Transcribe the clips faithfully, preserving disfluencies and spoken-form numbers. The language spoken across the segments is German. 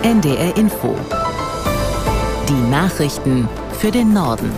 N D R Info. Die Nachrichten für den Norden.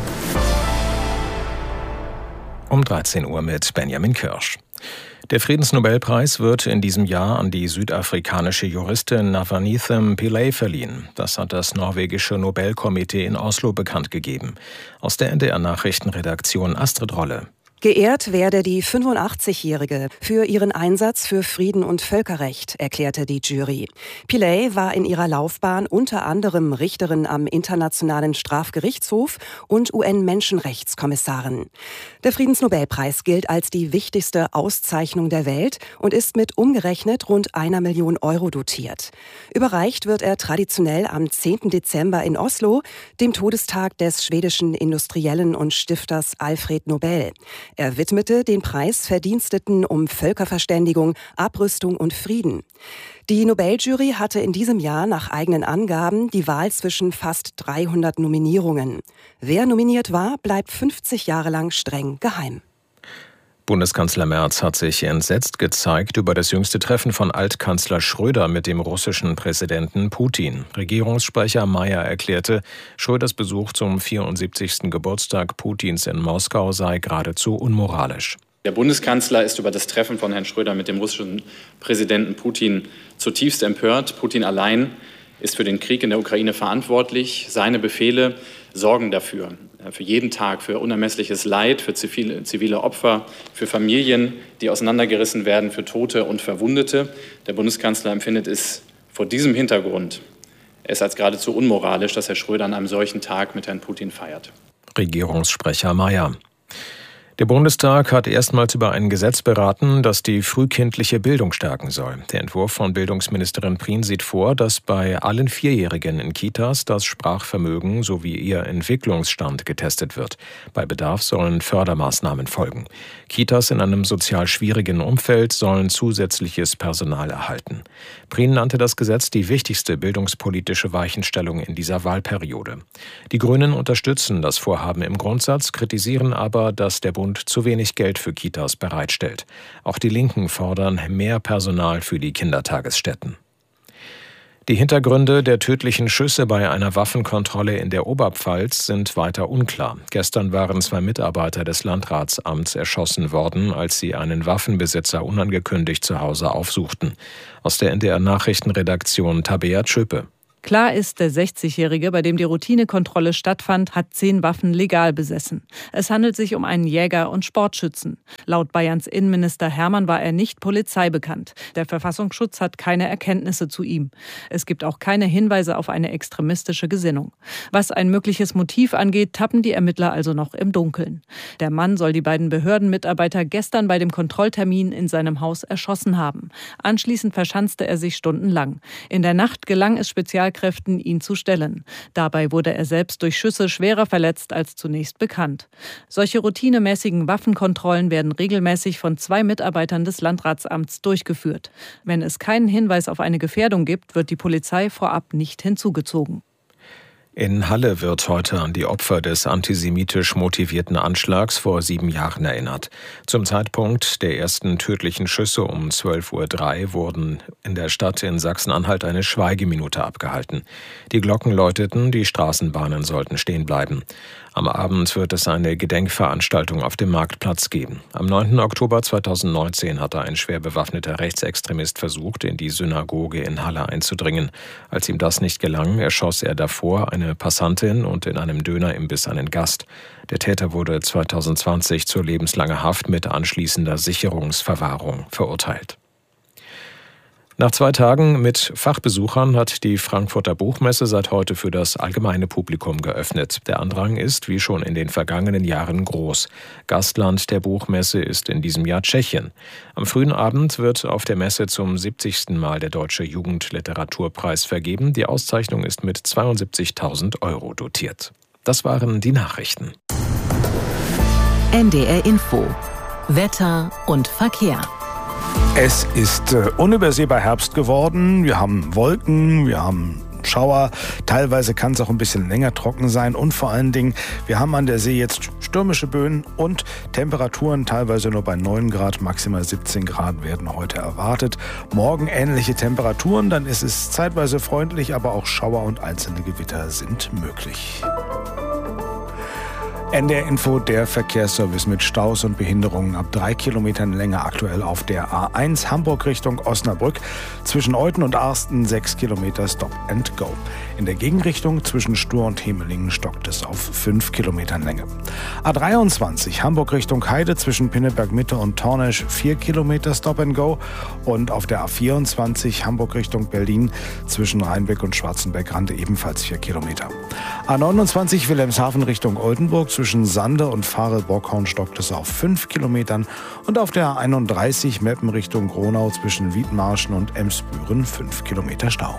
Um dreizehn Uhr mit Benjamin Kirsch. Der Friedensnobelpreis wird in diesem Jahr an die südafrikanische Juristin Navalnythem Pillay verliehen. Das hat das norwegische Nobelkomitee in Oslo bekannt gegeben. Aus der N D R-Nachrichtenredaktion Astrid Rolle. Geehrt werde die fünfundachtzigjährige für ihren Einsatz für Frieden und Völkerrecht, erklärte die Jury. Pillay war in ihrer Laufbahn unter anderem Richterin am Internationalen Strafgerichtshof und U N-Menschenrechtskommissarin. Der Friedensnobelpreis gilt als die wichtigste Auszeichnung der Welt und ist mit umgerechnet rund einer Million Euro dotiert. Überreicht wird er traditionell am zehnten Dezember in Oslo, dem Todestag des schwedischen Industriellen und Stifters Alfred Nobel. Er widmete den Preis Verdiensteten um Völkerverständigung, Abrüstung und Frieden. Die Nobeljury hatte in diesem Jahr nach eigenen Angaben die Wahl zwischen fast dreihundert Nominierungen. Wer nominiert war, bleibt fünfzig Jahre lang streng geheim. Bundeskanzler Merz hat sich entsetzt gezeigt über das jüngste Treffen von Altkanzler Schröder mit dem russischen Präsidenten Putin. Regierungssprecher Mayer erklärte, Schröders Besuch zum vierundsiebzigsten Geburtstag Putins in Moskau sei geradezu unmoralisch. Der Bundeskanzler ist über das Treffen von Herrn Schröder mit dem russischen Präsidenten Putin zutiefst empört. Putin allein ist für den Krieg in der Ukraine verantwortlich. Seine Befehle sorgen dafür, für jeden Tag, für unermessliches Leid, für zivile, zivile Opfer, für Familien, die auseinandergerissen werden, für Tote und Verwundete. Der Bundeskanzler empfindet es vor diesem Hintergrund es als geradezu unmoralisch, dass Herr Schröder an einem solchen Tag mit Herrn Putin feiert. Regierungssprecher Mayer. Der Bundestag hat erstmals über ein Gesetz beraten, das die frühkindliche Bildung stärken soll. Der Entwurf von Bildungsministerin Prien sieht vor, dass bei allen Vierjährigen in Kitas das Sprachvermögen sowie ihr Entwicklungsstand getestet wird. Bei Bedarf sollen Fördermaßnahmen folgen. Kitas in einem sozial schwierigen Umfeld sollen zusätzliches Personal erhalten. Prien nannte das Gesetz die wichtigste bildungspolitische Weichenstellung in dieser Wahlperiode. Die Grünen unterstützen das Vorhaben im Grundsatz, kritisieren aber, dass der Bund zu wenig Geld für Kitas bereitstellt. Auch die Linken fordern mehr Personal für die Kindertagesstätten. Die Hintergründe der tödlichen Schüsse bei einer Waffenkontrolle in der Oberpfalz sind weiter unklar. Gestern waren zwei Mitarbeiter des Landratsamts erschossen worden, als sie einen Waffenbesitzer unangekündigt zu Hause aufsuchten. Aus der N D R-Nachrichtenredaktion Tabea Tschöpe. Klar ist, der sechzigjährige, bei dem die Routinekontrolle stattfand, hat zehn Waffen legal besessen. Es handelt sich um einen Jäger und Sportschützen. Laut Bayerns Innenminister Hermann war er nicht polizeibekannt. Der Verfassungsschutz hat keine Erkenntnisse zu ihm. Es gibt auch keine Hinweise auf eine extremistische Gesinnung. Was ein mögliches Motiv angeht, tappen die Ermittler also noch im Dunkeln. Der Mann soll die beiden Behördenmitarbeiter gestern bei dem Kontrolltermin in seinem Haus erschossen haben. Anschließend verschanzte er sich stundenlang. In der Nacht gelang es Spezial Kräften, ihn zu stellen. Dabei wurde er selbst durch Schüsse schwerer verletzt als zunächst bekannt. Solche routinemäßigen Waffenkontrollen werden regelmäßig von zwei Mitarbeitern des Landratsamts durchgeführt. Wenn es keinen Hinweis auf eine Gefährdung gibt, wird die Polizei vorab nicht hinzugezogen. In Halle wird heute an die Opfer des antisemitisch motivierten Anschlags vor sieben Jahren erinnert. Zum Zeitpunkt der ersten tödlichen Schüsse um zwölf Uhr drei wurden in der Stadt in Sachsen-Anhalt eine Schweigeminute abgehalten. Die Glocken läuteten, die Straßenbahnen sollten stehen bleiben. Am Abend wird es eine Gedenkveranstaltung auf dem Marktplatz geben. Am neunten Oktober zweitausendneunzehn hatte ein schwer bewaffneter Rechtsextremist versucht, in die Synagoge in Halle einzudringen. Als ihm das nicht gelang, erschoss er davor eine Passantin und in einem Dönerimbiss einen Gast. Der Täter wurde zweitausendzwanzig zur lebenslanger Haft mit anschließender Sicherungsverwahrung verurteilt. Nach zwei Tagen mit Fachbesuchern hat die Frankfurter Buchmesse seit heute für das allgemeine Publikum geöffnet. Der Andrang ist, wie schon in den vergangenen Jahren, groß. Gastland der Buchmesse ist in diesem Jahr Tschechien. Am frühen Abend wird auf der Messe zum siebzigsten Mal der Deutsche Jugendliteraturpreis vergeben. Die Auszeichnung ist mit zweiundsiebzigtausend Euro dotiert. Das waren die Nachrichten. N D R Info. Wetter und Verkehr. Es ist äh, unübersehbar Herbst geworden. Wir haben Wolken, wir haben Schauer. Teilweise kann es auch ein bisschen länger trocken sein. Und vor allen Dingen, wir haben an der See jetzt stürmische Böen und Temperaturen teilweise nur bei neun Grad, maximal siebzehn Grad werden heute erwartet. Morgen ähnliche Temperaturen, dann ist es zeitweise freundlich, aber auch Schauer und einzelne Gewitter sind möglich. N D R-Info, der Verkehrsservice mit Staus und Behinderungen ab drei Kilometern Länge aktuell auf der A eins Hamburg Richtung Osnabrück. Zwischen Euthen und Arsten sechs Kilometer Stop and Go. In der Gegenrichtung zwischen Stur und Hemelingen stockt es auf fünf Kilometern Länge. A dreiundzwanzig Hamburg Richtung Heide zwischen Pinneberg Mitte und Tornesch vier Kilometer Stop and Go. Und auf der A vierundzwanzig Hamburg Richtung Berlin zwischen Rheinbeck und Schwarzenberg-Rande ebenfalls vier Kilometer. A neunundzwanzig Wilhelmshaven Richtung Oldenburg zwischen Sande und Farel-Bockhorn stockt es auf fünf Kilometern und auf der A einunddreißig Meppen Richtung Gronau zwischen Wiedmarschen und Emsbüren fünf Kilometer Stau.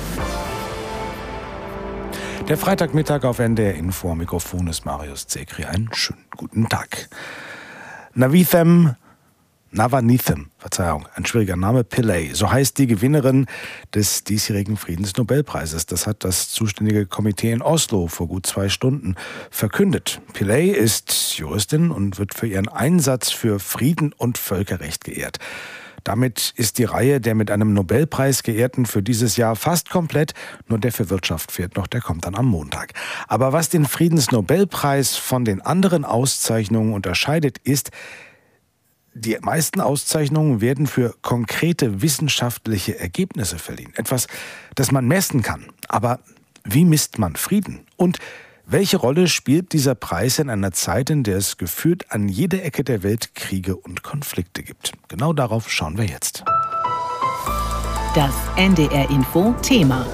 Der Freitagmittag auf N D R Info, am Mikrofon ist Marius Zekri. Einen schönen guten Tag. Navithem Navanithem, Verzeihung, ein schwieriger Name, Pillay. So heißt die Gewinnerin des diesjährigen Friedensnobelpreises. Das hat das zuständige Komitee in Oslo vor gut zwei Stunden verkündet. Pillay ist Juristin und wird für ihren Einsatz für Frieden und Völkerrecht geehrt. Damit ist die Reihe der mit einem Nobelpreis geehrten für dieses Jahr fast komplett. Nur der für Wirtschaft fehlt noch, der kommt dann am Montag. Aber was den Friedensnobelpreis von den anderen Auszeichnungen unterscheidet, ist, die meisten Auszeichnungen werden für konkrete wissenschaftliche Ergebnisse verliehen. Etwas, das man messen kann. Aber wie misst man Frieden? Und welche Rolle spielt dieser Preis in einer Zeit, in der es gefühlt an jeder Ecke der Welt Kriege und Konflikte gibt? Genau darauf schauen wir jetzt. Das N D R-Info-Thema.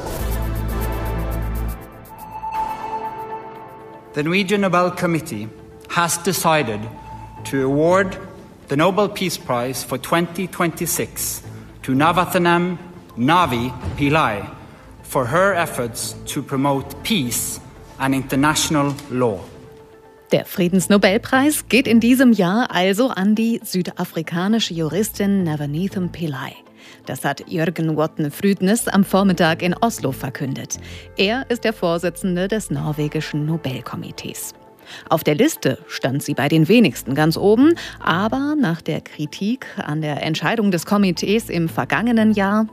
The Norwegian Nobel Committee has decided to award the Nobel Peace Prize for twenty twenty-six to Navathanam Navi Pillay for her efforts to promote peace and international law. Der Friedensnobelpreis geht in diesem Jahr also an die südafrikanische Juristin Navanithem Pillay. Das hat Jørgen Wotten Frydnes am Vormittag in Oslo verkündet. Er ist der Vorsitzende des norwegischen Nobelkomitees. Auf der Liste stand sie bei den wenigsten ganz oben, aber nach der Kritik an der Entscheidung des Komitees im vergangenen Jahr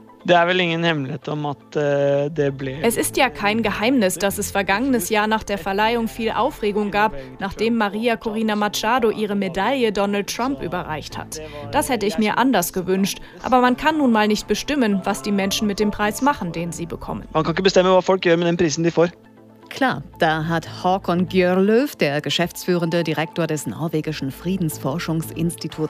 Es ist ja kein Geheimnis, dass es vergangenes Jahr nach der Verleihung viel Aufregung gab, nachdem Maria Corina Machado ihre Medaille Donald Trump überreicht hat. Das hätte ich mir anders gewünscht, aber man kann nun mal nicht bestimmen, was die Menschen mit dem Preis machen, den sie bekommen. Man kann nicht bestimmen, was folk gjør med den prisen de får. Klar, da hat Håkon Gjørløv, der geschäftsführende Direktor des norwegischen Friedensforschungsinstituts